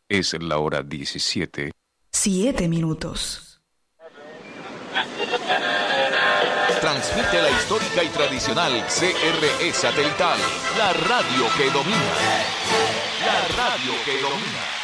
Es la hora 17. 7 minutos. Transmite la histórica y tradicional CRE Satelital, la radio que domina. La radio que domina.